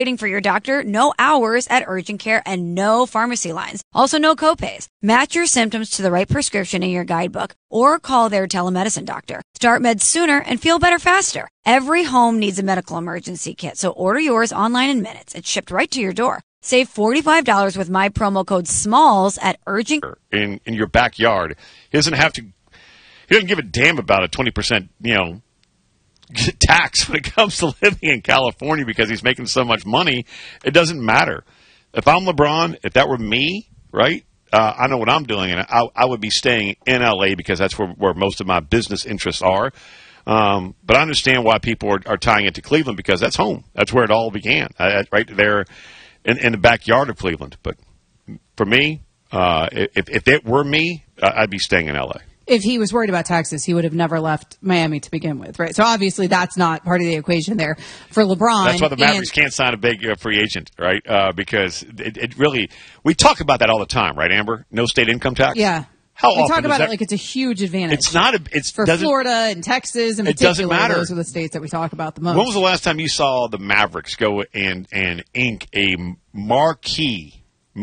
Waiting for your doctor, no hours at urgent care, and no pharmacy lines. Also, no copays. Match your symptoms to the right prescription in your guidebook or call their telemedicine doctor. Start meds sooner and feel better faster. Every home needs a medical emergency kit, so order yours online in minutes. It's shipped right to your door. Save $45 with my promo code SMALLS at urgent. In your backyard. He doesn't give a damn about a 20%, tax when it comes to living in California because he's making so much money. It doesn't matter. If I'm LeBron, if that were me, right, I know what I'm doing, and I would be staying in L.A. because that's where most of my business interests are. But I understand why people are tying it to Cleveland because that's home. That's where it all began, right there in the backyard of Cleveland. But for me, if it were me, I'd be staying in L.A. If he was worried about taxes, he would have never left Miami to begin with, right? So obviously that's not part of the equation there for LeBron. That's why the Mavericks can't sign a big free agent, right? Because it really – we talk about that all the time, right, Amber? No state income tax? Yeah. How we often talk about it like it's a huge advantage. It's not for Florida and Texas in particular. It doesn't matter. Those are the states that we talk about the most. When was the last time you saw the Mavericks go and ink a marquee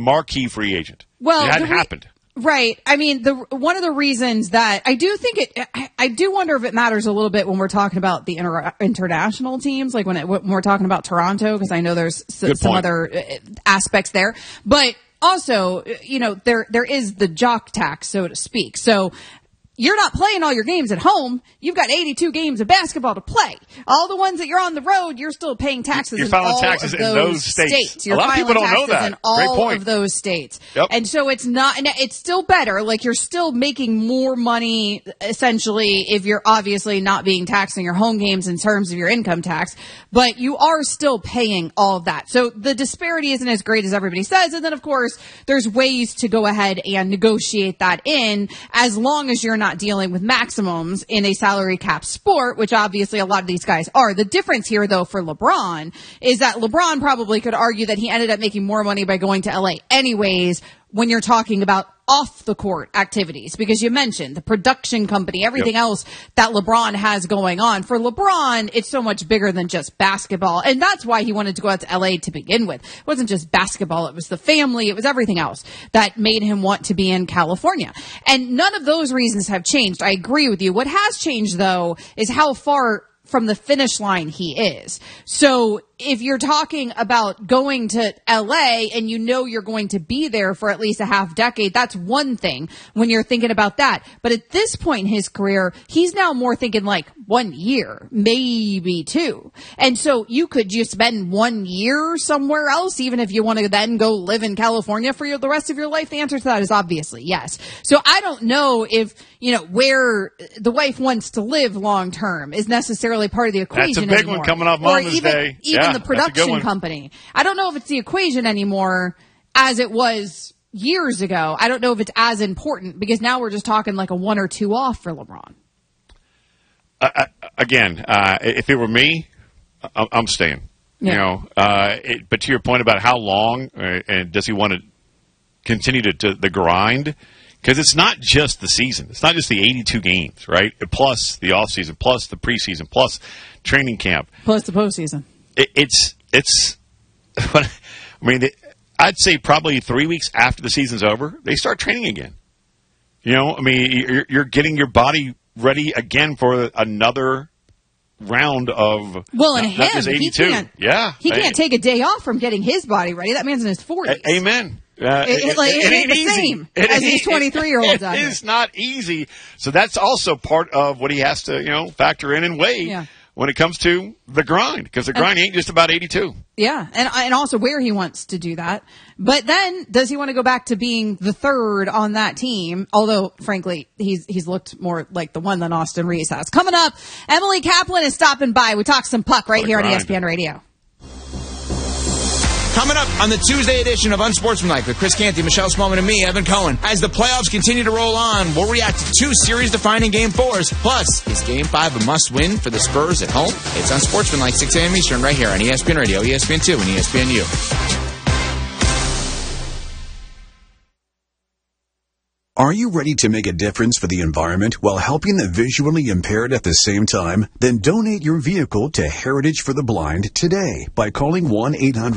free agent? Well, it hadn't happened. Right. I mean, one of the reasons that I do think I do wonder if it matters a little bit when we're talking about the international teams, like when we're talking about Toronto, because I know there's some other aspects there. But also, there is the jock tax, so to speak. So you're not playing all your games at home. You've got 82 games of basketball to play. All the ones that you're on the road, you're still paying taxes. You're filing taxes in those states. You're a lot of people don't know that. In all of those states. Yep. And so it's still better. Like you're still making more money essentially if you're obviously not being taxed on your home games in terms of your income tax, but you are still paying all of that. So the disparity isn't as great as everybody says. And then of course there's ways to go ahead and negotiate that in as long as you're not dealing with maximums in a salary cap sport, which obviously a lot of these guys are. The difference here, though, for LeBron is that LeBron probably could argue that he ended up making more money by going to LA anyways when you're talking about off the court activities, because you mentioned the production company, everything else that LeBron has going on. For LeBron, it's so much bigger than just basketball. And that's why he wanted to go out to LA to begin with. It wasn't just basketball. It was the family. It was everything else that made him want to be in California. And none of those reasons have changed. I agree with you. What has changed, though, is how far from the finish line he is. So if you're talking about going to LA and you're going to be there for at least a half decade, that's one thing when you're thinking about that. But at this point in his career, he's now more thinking like 1 year, maybe 2. And so you could just spend 1 year somewhere else, even if you want to then go live in California for the rest of your life. The answer to that is obviously yes. So I don't know if, where the wife wants to live long term is necessarily part of the equation anymore. That's a big one coming up Mother's Day. Even the production company. I don't know if it's the equation anymore as it was years ago. I don't know if it's as important because now we're just talking like a 1 or 2 off for LeBron. Again, if it were me, I'm staying. Yeah. But to your point about how long and does he want to continue to the grind? Because it's not just the season. It's not just the 82 games, right? Plus the offseason, plus the preseason, plus training camp. Plus the postseason. I'd say probably 3 weeks after the season's over, they start training again. You're getting your body ready again for another round of and him, 82. He can't take a day off from getting his body ready. That man's in his 40s. Amen. It ain't the same as these 23-year-olds out here. It is not easy. So that's also part of what he has to, factor in and weigh when it comes to the grind, because the grind ain't just about 82. Yeah, and also where he wants to do that. But then, does he want to go back to being the third on that team? Although, frankly, he's looked more like the one than Austin Reeves has. Coming up, Emily Kaplan is stopping by. We talk some puck right here on ESPN Radio. Coming up on the Tuesday edition of Unsportsmanlike with Chris Canty, Michelle Smallman, and me, Evan Cohen. As the playoffs continue to roll on, we'll react to 2 series-defining Game 4s. Plus, is Game 5 a must-win for the Spurs at home? It's Unsportsmanlike, 6 a.m. Eastern, right here on ESPN Radio, ESPN2, and ESPNU. Are you ready to make a difference for the environment while helping the visually impaired at the same time? Then donate your vehicle to Heritage for the Blind today by calling 1-800